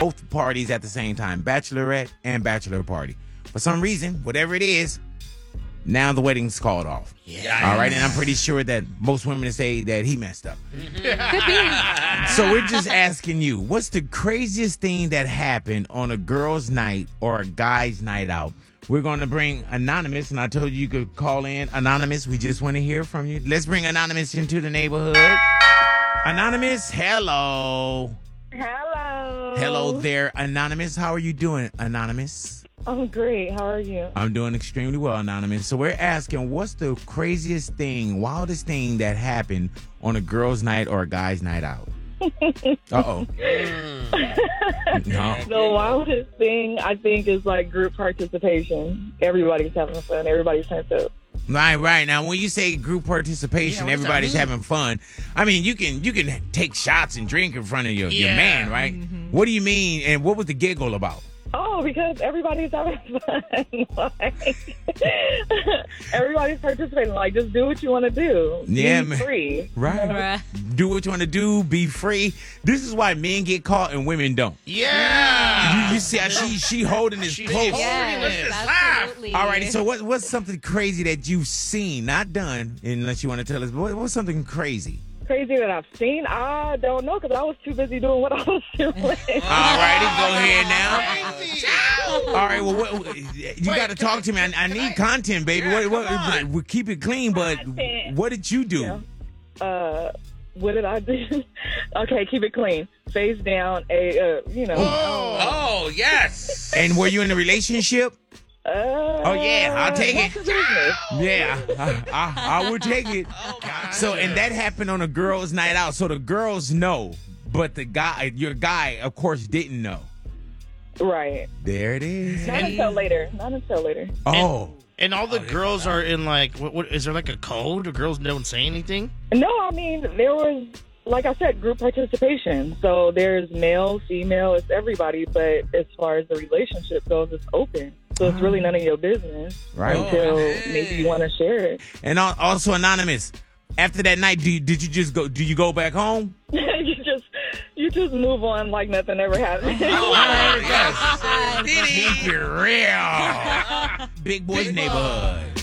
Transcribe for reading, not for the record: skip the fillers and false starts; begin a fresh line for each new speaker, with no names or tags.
both parties at the same time, bachelorette and bachelor party. For some reason, whatever it is, now the wedding's called off.
Yeah.
All right, and I'm pretty sure that most women say that he messed up.
Could be.
So we're just asking you, what's the craziest thing that happened on a girl's night or a guy's night out? We're going to bring Anonymous, and I told you could call in. Anonymous, we just want to hear from you. Let's bring Anonymous into the neighborhood. Anonymous, hello.
Hello.
Hello there, Anonymous. How are you doing, Anonymous?
I'm great. How are you?
I'm doing extremely well, Anonymous. So we're asking, what's the craziest thing, wildest thing that happened on a girl's night or a guy's night out? Uh-oh. No.
The wildest thing, I think, is like group participation. Everybody's having fun. Everybody's turned up.
Right. Now, when you say group participation, everybody's having fun. I mean, you can take shots and drink in front of your man, right? Mm-hmm. What do you mean, and what was the giggle about?
Oh, because everybody's having fun. Like, everybody's participating. Like, just do what you want to do.
Yeah,
Be
man.
free.
Right. Do what you want to do. Be free. This is why men get caught and women don't.
Yeah.
You see how she holding this close.
Yes, absolutely.
All right. So what's something crazy that you've seen, not done, unless you want to tell us, but what's something crazy?
Crazy that I've seen? I don't know, because I was too busy doing what I was doing.
All righty, go ahead now. All right, well, you got to talk to me. I need content, baby. We keep it clean, but what did you do?
Yeah. What did I do? Okay, keep it clean. Face down,
Oh, yes.
And were you in a relationship? Oh, yeah, I'll take it. Yeah, I would take it. So, and that happened on a girl's night out. So the girls know, but your guy, of course, didn't know.
Right.
There it is.
Not until later.
Oh.
And all the girls are in like, what is there like a code? The girls don't say anything?
No, I mean, there was, like I said, group participation. So there's male, female, it's everybody. But as far as the relationship goes, it's open. So it's really none of your business until maybe you want to share it.
And also, Anonymous, after that night, did you just go? Do you go back home?
you just move on like nothing ever happened.
Keep it real. Big Boys Neighborhood.